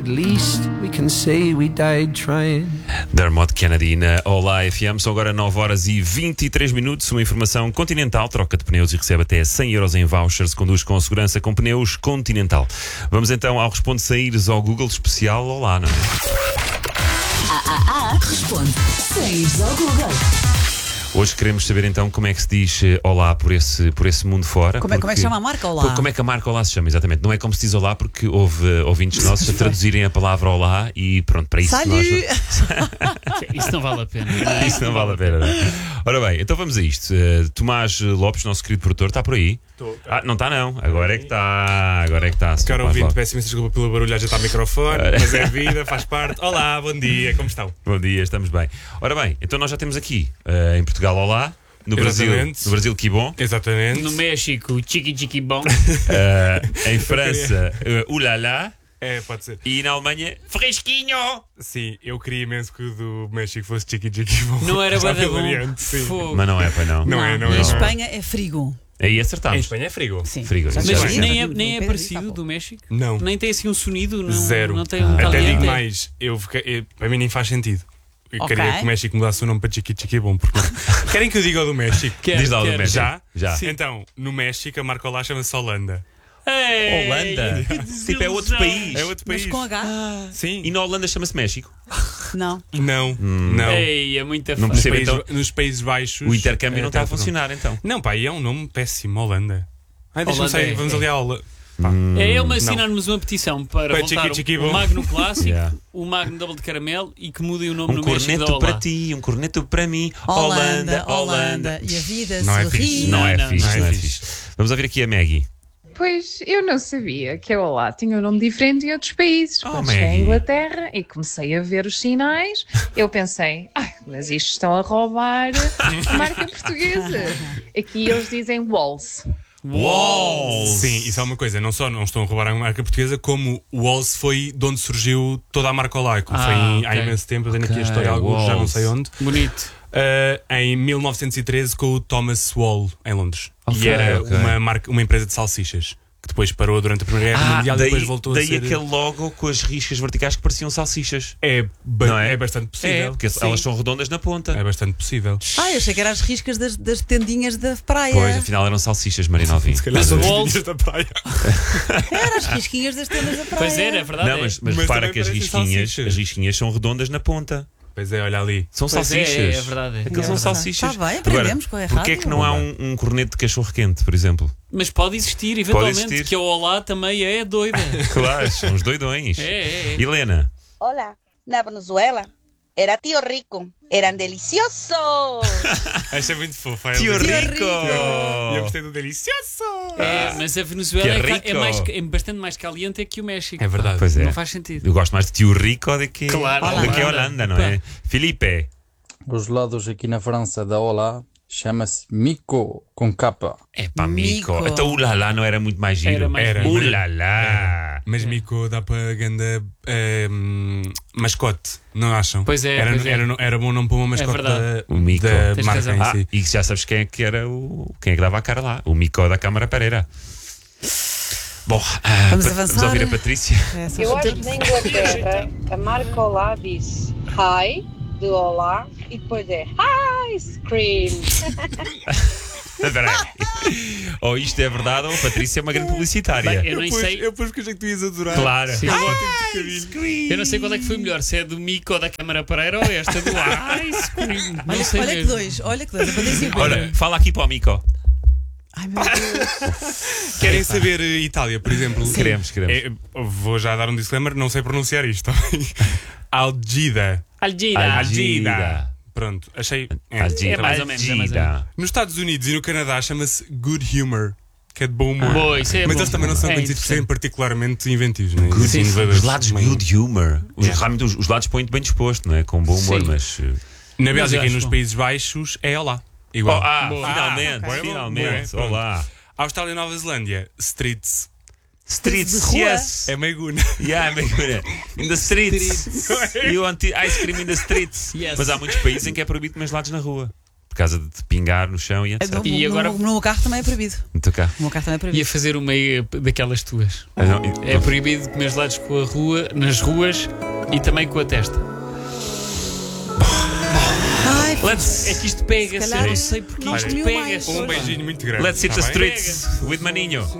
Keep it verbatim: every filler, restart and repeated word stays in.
At least we can say we died trying. Dermot Kennedy na Olá F M. São agora nove horas e vinte e três minutos. Uma informação: Continental troca de pneus e recebe até cem euros em vouchers. Conduz com segurança com pneus Continental. Vamos então ao Responde Saíres ao Google especial Olá, não é? Ah, ah, ah, responde. Saíres ao Google. Hoje queremos saber então como é que se diz eh, Olá por esse, por esse mundo fora. Como é, como é que porque- chama a marca Olá? Como é que a marca Olá se chama, exatamente? Não é como se diz Olá, porque houve eh, ouvintes nossos a traduzirem a palavra Olá e pronto, para isso Salut! nós... Isso não vale a pena. Isso não vale a pena, não é? Ora bem, então vamos a isto. Uh, Tomás Lopes, nosso querido produtor, está por aí? Estou. Ah, não está não. Agora é que está. Agora é que está. Caro Tomás ouvinte, Lopes. peço imensa desculpa pelo barulho, já está o microfone, mas é vida, faz parte. Olá, bom dia, como estão? Bom dia, estamos bem. Ora bem, então nós já temos aqui uh, em Portugal Olá, no Brasil, Exatamente. no Brasil que bom, Exatamente. No México, chiqui chiqui bom. uh, em França, uh, ulala, É, pode ser. e na Alemanha, fresquinho. Sim, eu queria imenso que o do México fosse chiqui chiqui bom. Não era Já bada bom. hilariante, sim. Fogo. Mas não é, para não. Não é, não e é. em não é. Espanha é frigo. Aí Em acertámos. Espanha é frigo. Sim. Frigo, Já isso Mas já disse. é. nem é, Do nem é Pedro disse há parecido pouco. do México? Não. Nem tem assim um sonido? Não, Zero. Não tem um Ah. Até caliente? digo mais, eu, fiquei- eu- para mim nem faz sentido. Eu Ok. queria que o México mudasse o nome para chiqui chiqui bom. Porque... Querem que eu diga o do México? Quero, Diz lá o do quero. México. Já? Já. Então, no México a marca Olá chama-se Holanda. Ei, Holanda? que Tipo, é outro país. É outro Mas país. com H? Sim. E na Holanda chama-se México. Não. Não, não. Ei, é muito Não fácil. percebo. Países- então- nos Países Baixos. O intercâmbio é, não está a tá, funcionar então. Não, pá, e é um nome péssimo, Holanda. Ai, deixa-me Holanda sair, é- vamos é. ali à Holanda. É ele Não. assinar-nos uma petição para Para voltar chiqui, chiqui o, bom. o Magno Clássico, Yeah. o Magno Double de Caramelo e que mudem o nome Um no México da corneto Olá. para ti, um corneto para mim. Holanda, Holanda, Holanda. E a vida Não é sorri. fixe. Não é Não, fixe, não é não é fixe. fixe. Vamos ouvir aqui a Maggie. Pois eu não sabia que a Olá tinha um nome diferente em outros países. Oh, Quando cheguei à Maggie. Inglaterra e comecei a ver os sinais, eu pensei, ai, mas isto estão a roubar a marca portuguesa. Aqui eles dizem Walls. Walls! Sim, isso é uma coisa. Não só não estão a roubar a marca portuguesa, como o Walls foi de onde surgiu toda a marca Olá. Como Ah, foi em- há ok. imenso tempo, eu tenho Ok, aqui a história, alguns já não Walls. sei onde. Bonito. Uh, em mil novecentos e treze com o Thomas Wall em Londres. Ok, e era ok. uma, marca, uma empresa de salsichas que depois parou durante a Primeira Guerra Mundial daí, e depois voltou daí a ser. aquele logo com as riscas verticais que pareciam salsichas. É, ba- Não é? é bastante possível. É, porque Sim. elas são redondas na ponta. É bastante possível. Ah, eu achei que eram as riscas das, das tendinhas da praia. Pois, afinal eram salsichas, Marina Alvim. Se calhar são Walls. os da praia. Eram as risquinhas das tendas da praia. Pois era, é verdade. Não, é. mas, mas, Mas repara também que as parecem risquinhas, salsichas. as risquinhas são redondas na ponta. Pois é, olha ali. São Pois é, salsichas. é verdade, é. Aqueles É são verdade. salsichas. Tá bem, aprendemos com o errado. Porquê é que não há um, um corneto de cachorro quente, por exemplo? Mas pode existir, eventualmente, existir. que a Olá também é doida. Claro, são os doidões. É, é, é. Helena. Hola, na Venezuela era tío rico, eran deliciosos. Achei muito fofa. é Tio ali. Rico! E eu gostei do delicioso. É, mas a Venezuela Que é, ca- rico. é, mais, é bastante mais caliente que o México. É verdade. Pois é. Não faz sentido. Eu gosto mais de Tio Rico do que, Claro, do que Holanda. Holanda, não é? Filipe. Os lados aqui na França da Olá chama-se Mico com capa. É pá, Mico. Mico. Então o Lala não era muito mais giro. Era mais Era. O bonito. Lala. Mas Mico dá para ganda ehm, mascote, não acham? Pois é, Era, pois é. era, era bom nome para uma mascote verdade. da, O Mico. da Tens marca razão. em Ah, si. e já sabes quem é que era o. Quem é que dava a cara lá? O Mico da Câmara Pereira. Bom, ah, Vamos Pat- avançar. vamos ouvir a Patrícia. Essa Eu acho que na Inglaterra a marca Olá diz hi de Olá e depois é ice cream. Espera aí. Ou isto é verdade ou a Patrícia é uma grande publicitária. Bem, eu nem Pus- sei. eu pus que achei que tu ias adorar. Claro. Sim, Ah, eu, eu não sei qual é que foi melhor, se é do Mico da Câmara Pereira ou esta do Ice Cream. Não Olha, sei olha que mesmo. dois, olha que dois. A Patrícia e o Pedro. Olha, fala aqui para o Mico. Ai meu Deus. Querem saber eh, Itália, por exemplo? Queremos, queremos. É, vou já dar um disclaimer, não sei pronunciar isto. Algida. Algira. Algida. Pronto, achei. é, Algida. É mais ou menos, é mais ou Algida. Nos Estados Unidos e no Canadá chama-se Good Humor, que é de bom humor. Boa, isso é Mas bom. eles também não são É conhecidos por serem interessante. particularmente inventivos, não é? Good, Assim, inovadores. os lados Meio- good humor. Os, Yeah. realmente os, os lados põem-te bem disposto, não é? Com bom humor, Sim. mas. uh, Na Mas Bélgica e acho nos bom. Países Baixos é Olá. Oh, Igual. ah, Boa. finalmente, Ah, ok. finalmente. Boa, pronto. Olá. Austrália e Nova Zelândia, Streets. Streets, de rua. yes. É meio guna. Yeah, bem good. In the streets. You want ice cream in the streets. Yes. Mas há muitos países em que é proibido comer gelados na rua. Por casa de te pingar no chão e etcétera. No, E no- agora- no, meu carro também é proibido. No teu carro. No meu carro também é E a proibido. fazer uma eh, daquelas tuas. Ah, não, e- É proibido comer gelados com a rua, nas ruas e também com a testa. Ai, Let's, é que isto pega-se, calhar eu não sei porque não isto comiu pega-se. mais. Um beijinho muito grande. Let's hit tá the bem? streets with Maninho.